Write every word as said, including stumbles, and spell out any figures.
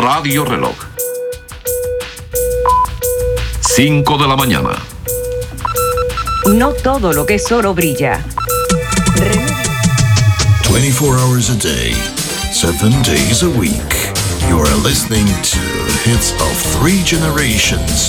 Radio Reloj. cinco de la mañana. No todo lo que es oro brilla. twenty-four hours a day, seven days a week. You are listening to Hits of Three Generations.